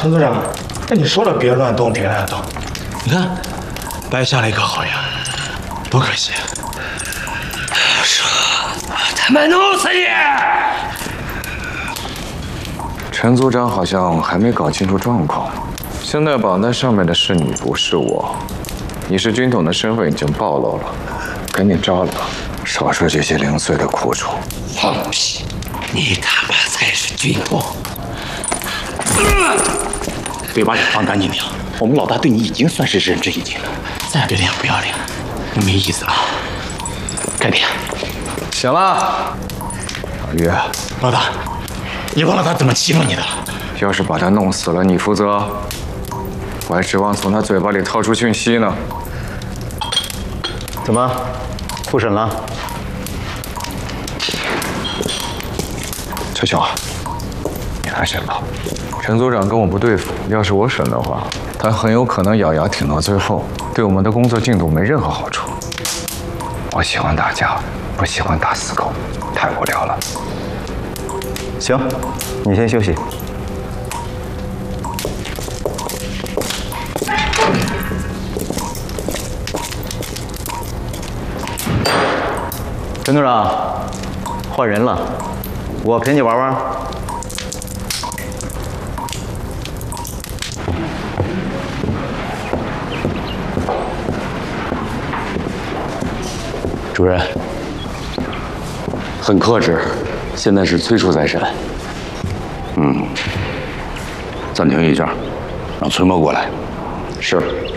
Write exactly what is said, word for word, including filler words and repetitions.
陈组长，跟你说了别乱动，别乱动。你看，白下了一个好人，多可惜啊！ 我说，他们弄死你！ 陈组长好像还没搞清楚状况。现在榜单上面的是你，不是我。你是军统的身份已经暴露了，赶紧招了吧，少受这些零碎的苦楚。 放屁！你他妈才是军统！ 得把脸放干净点。我们老大对你已经算是仁至义尽了，再这样不要脸，没意思了。快点！ 行了，老于， 老大，你忘了他怎么欺负你的？ 要是把他弄死了，你负责。我还指望从他嘴巴里套出讯息呢。 怎么，复审了？ 秋秋啊，你来审吧。陈组长跟我不对付，要是我审的话，他很有可能咬牙挺到最后，对我们的工作进度没任何好处。我喜欢打架，不喜欢打死狗，太无聊了。 行，你先休息。陈组长，换人了，我陪你玩玩。 主任，很克制，现在是催促再审。 嗯，暂停一下，让崔某过来。 是。